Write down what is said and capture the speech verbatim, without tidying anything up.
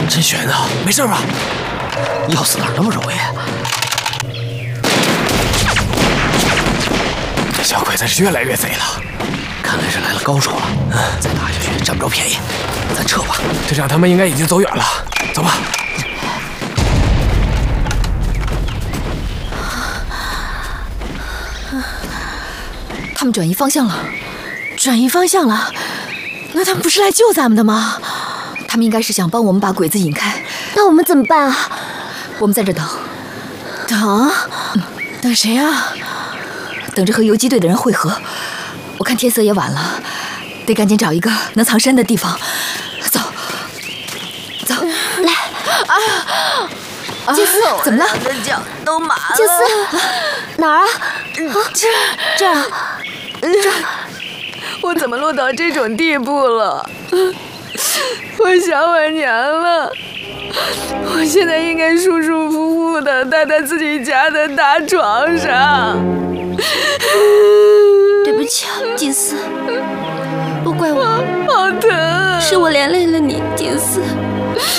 真悬啊！没事吧？要死哪儿那么容易？这小鬼子是越来越贼了，看来是来了高手了。嗯，再打下去占不着便宜，咱撤吧。队长他们应该已经走远了，走吧。 他们转移方向了，转移方向了。那他们不是来救咱们的吗？他们应该是想帮我们把鬼子引开。 那我们怎么办啊？ 我们在这等。 等？ 嗯、等谁啊？等着和游击队的人会合。我看天色也晚了，得赶紧找一个能藏身的地方。走，走， 来。啊！金丝， 怎么了？ 我的脚都麻了。 金丝，哪儿啊？这这儿啊，这。 我怎么落到这种地步了？我想我娘了。我现在应该舒舒服服的待在自己家的大床上。 对不起啊，金丝，不怪我， 好疼啊！ 是我连累了你，金丝。